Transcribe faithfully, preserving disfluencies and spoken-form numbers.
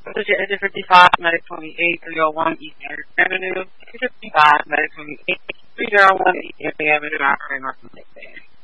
Exit fifty-five, Medic twenty-eight, three oh one East Eric Avenue. Exit fifty-five, Medic twenty-eight, three oh one East Eric Avenue, operating on the next day.